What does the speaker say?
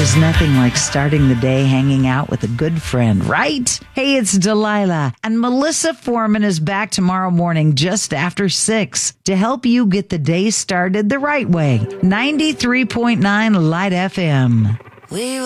There's nothing like starting the day hanging out with a good friend, right? Hey, it's Delilah, and Melissa Foreman is back tomorrow morning just after 6 to help you get the day started the right way. 93.9 Light FM.